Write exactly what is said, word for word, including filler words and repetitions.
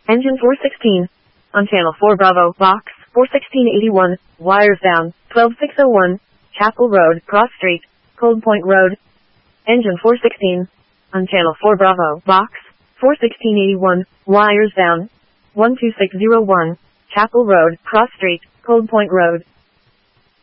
Engine four sixteen. On channel four Bravo, box four sixteen eighty-one, wires down, twelve six oh one, Chapel Road, Cross Street, Cold Point Road. Engine four sixteen. On channel four Bravo, box four sixteen eighty-one, wires down, one two six oh one, Chapel Road, Cross Street, Cold Point Road.